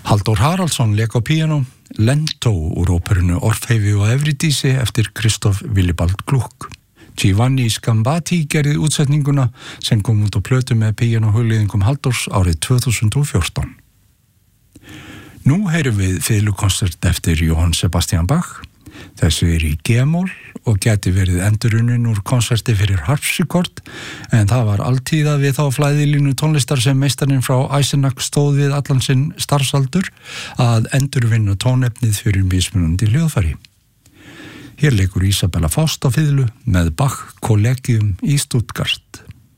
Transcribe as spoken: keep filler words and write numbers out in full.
Halldór Haraldsson lék á píanó, Lento úr óperunu Orfefi og Evridísi eftir Kristoff Willibald Gluck. Giovanni Scambati gerði útsetninguna sem kom út á plötu með píanóhugleiðingum Halldórs árið tvö þúsund og fjórtán. Nú heyrum við fiðlukonsert eftir Johann Sebastian Bach. Þessu er í G-mól og gæti verið endurunnin úr konserti fyrir harpsikord, en það var alltíða við þá flæðilínu tónlistar sem meistarinn frá Eisenach stóð við allan sinn starfsaldur að endurvinna tónefnið fyrir mismunandi hljóðfæri. Hér leikur Isabella Faust á fiðlu með Bach Collegium í Stuttgart.